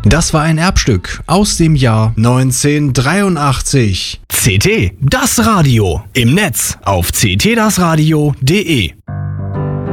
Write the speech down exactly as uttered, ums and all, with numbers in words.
Das war ein Erbstück aus dem Jahr neunzehnhundertdreiundachtzig. C T, das Radio. Im Netz auf c t das radio punkt de.